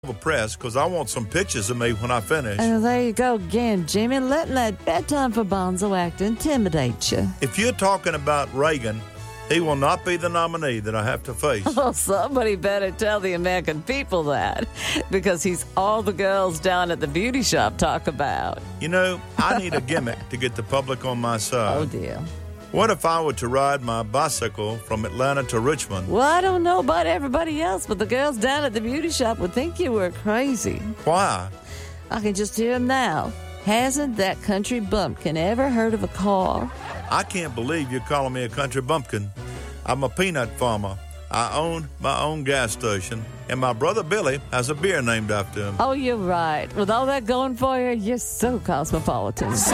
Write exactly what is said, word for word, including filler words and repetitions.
the press because I want some pictures of me when I finish. Oh, there you go again, Jimmy, letting that bedtime for Bonzo act intimidate you. If you're talking about Reagan, he will not be the nominee that I have to face. Oh, somebody better tell the American people that, because he's all the girls down at the beauty shop talk about. You know, I need a gimmick to get the public on my side. Oh, dear. What if I were to ride my bicycle from Atlanta to Richmond? Well, I don't know about everybody else, but the girls down at the beauty shop would think you were crazy. Why? I can just hear them now. Hasn't that country bumpkin ever heard of a car? I can't believe you're calling me a country bumpkin. I'm a peanut farmer. I own my own gas station, and my brother Billy has a beer named after him. Oh, you're right. With all that going for you, you're so cosmopolitan.